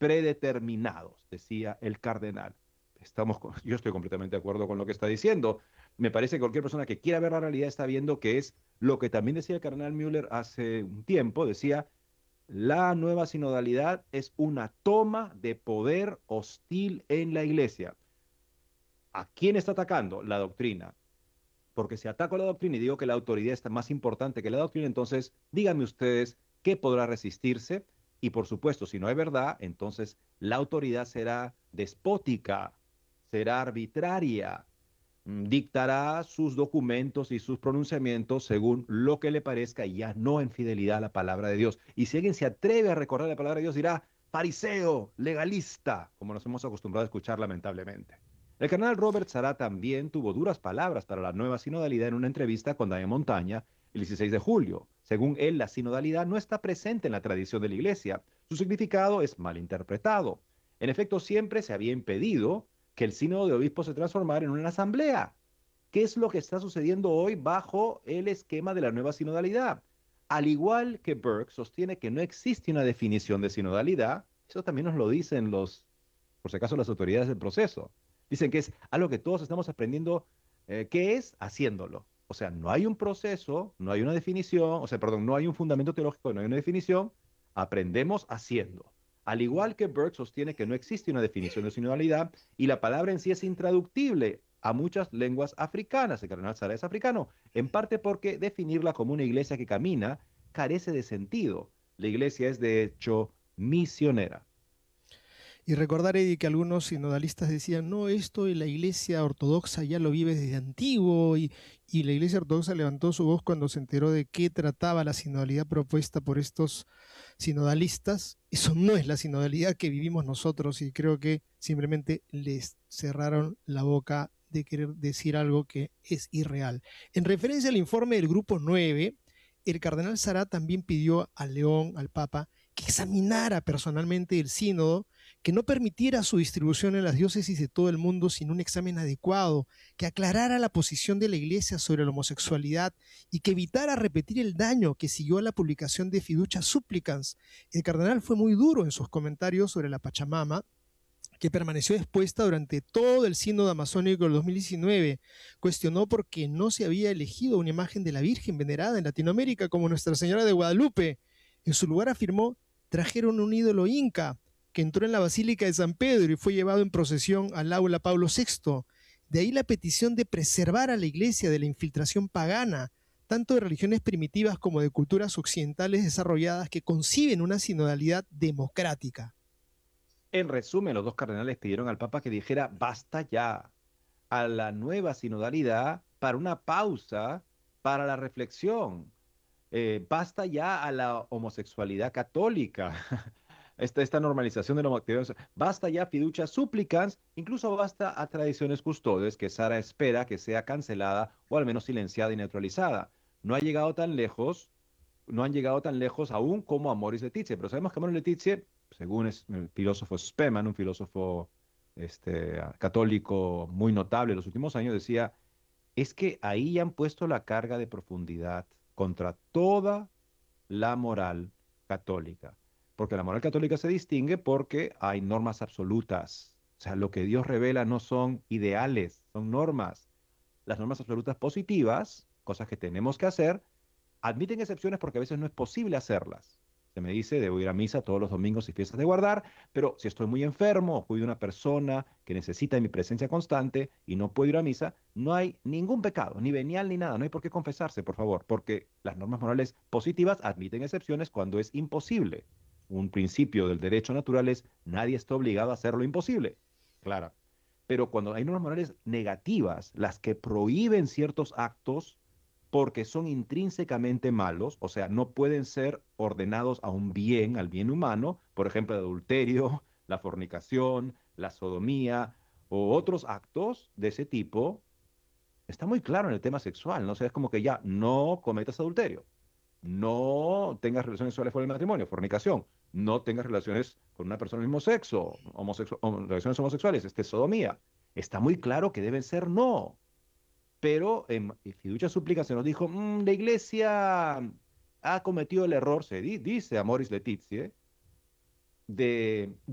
predeterminados, decía el cardenal. Yo estoy completamente de acuerdo con lo que está diciendo. Me parece que cualquier persona que quiera ver la realidad está viendo que es lo que también decía el cardenal Müller hace un tiempo, decía, la nueva sinodalidad es una toma de poder hostil en la iglesia. ¿A quién está atacando? La doctrina. Porque si ataco la doctrina y digo que la autoridad está más importante que la doctrina, entonces díganme ustedes qué podrá resistirse. Y por supuesto, si no hay verdad, entonces la autoridad será despótica, será arbitraria, dictará sus documentos y sus pronunciamientos según lo que le parezca y ya no en fidelidad a la palabra de Dios. Y si alguien se atreve a recordar la palabra de Dios, dirá fariseo, legalista, como nos hemos acostumbrado a escuchar lamentablemente. El cardenal Robert Sará también tuvo duras palabras para la nueva sinodalidad en una entrevista con Daniel Montaña el 16 de julio. Según él, la sinodalidad no está presente en la tradición de la Iglesia. Su significado es mal interpretado. En efecto, siempre se había impedido que el sínodo de obispos se transformara en una asamblea. ¿Qué es lo que está sucediendo hoy bajo el esquema de la nueva sinodalidad? Al igual que Burke sostiene que no existe una definición de sinodalidad, eso también nos lo dicen por si acaso, las autoridades del proceso. Dicen que es algo que todos estamos aprendiendo, ¿qué es? Haciéndolo. O sea, no hay un proceso, no hay una definición, o sea, perdón, no hay un fundamento teológico, no hay una definición, aprendemos haciendo. Al igual que Burke sostiene que no existe una definición de sinodalidad y la palabra en sí es intraductible a muchas lenguas africanas. El cardenal Sara es africano, en parte porque definirla como una iglesia que camina carece de sentido. La iglesia es de hecho misionera. Y recordar, Eddie, que algunos sinodalistas decían, no, esto la iglesia ortodoxa ya lo vive desde antiguo, y la iglesia ortodoxa levantó su voz cuando se enteró de qué trataba la sinodalidad propuesta por estos sinodalistas. Eso no es la sinodalidad que vivimos nosotros, y creo que simplemente les cerraron la boca de querer decir algo que es irreal. En referencia al informe del Grupo 9, el cardenal Sará también pidió al León, al Papa, que examinara personalmente el sínodo, que no permitiera su distribución en las diócesis de todo el mundo sin un examen adecuado, que aclarara la posición de la Iglesia sobre la homosexualidad y que evitara repetir el daño que siguió a la publicación de Fiducia Supplicans. El cardenal fue muy duro en sus comentarios sobre la Pachamama, que permaneció expuesta durante todo el sínodo amazónico del 2019. Cuestionó por qué no se había elegido una imagen de la Virgen venerada en Latinoamérica como Nuestra Señora de Guadalupe. En su lugar afirmó, trajeron un ídolo inca que entró en la Basílica de San Pedro y fue llevado en procesión al aula Pablo VI. De ahí la petición de preservar a la iglesia de la infiltración pagana, tanto de religiones primitivas como de culturas occidentales desarrolladas que conciben una sinodalidad democrática. En resumen, los dos cardenales pidieron al Papa que dijera basta ya a la nueva sinodalidad para una pausa para la reflexión. Basta ya a la homosexualidad católica, esta normalización de la homosexualidad. Basta ya fiducia supplicans, incluso basta a tradiciones custodes que Sara espera que sea cancelada o al menos silenciada y neutralizada. No ha llegado tan lejos, no han llegado tan lejos aún como Amoris Laetitia, pero sabemos que Amoris Laetitia, según el filósofo Spemann, un filósofo católico muy notable en los últimos años, decía, es que ahí han puesto la carga de profundidad contra toda la moral católica. Porque la moral católica se distingue porque hay normas absolutas. O sea, lo que Dios revela no son ideales, son normas. Las normas absolutas positivas, cosas que tenemos que hacer, admiten excepciones porque a veces no es posible hacerlas. Se me dice, debo ir a misa todos los domingos y fiestas de guardar, pero si estoy muy enfermo o cuido de una persona que necesita de mi presencia constante y no puedo ir a misa, no hay ningún pecado, ni venial ni nada, no hay por qué confesarse, por favor, porque las normas morales positivas admiten excepciones cuando es imposible. Un principio del derecho natural es nadie está obligado a hacer lo imposible. Claro. Pero cuando hay normas morales negativas, las que prohíben ciertos actos, porque son intrínsecamente malos, o sea, no pueden ser ordenados a un bien, al bien humano, por ejemplo, el adulterio, la fornicación, la sodomía o otros actos de ese tipo, está muy claro en el tema sexual, ¿no? O sea, es como que ya no cometas adulterio, no tengas relaciones sexuales fuera del matrimonio, fornicación, no tengas relaciones con una persona del mismo sexo, relaciones homosexuales, sodomía. Está muy claro que deben ser no. Pero en fiducia súplica se nos dijo, la iglesia ha cometido el error, dice Amoris Laetitia, de